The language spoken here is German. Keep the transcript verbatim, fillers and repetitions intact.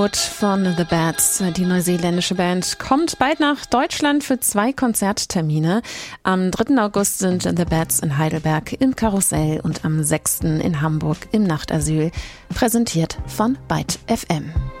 Von The Bats. Die neuseeländische Band kommt bald nach Deutschland für zwei Konzerttermine. Am dritten August sind The Bats in Heidelberg im Karussell und am sechsten in Hamburg im Nachtasyl. Präsentiert von Byte F M.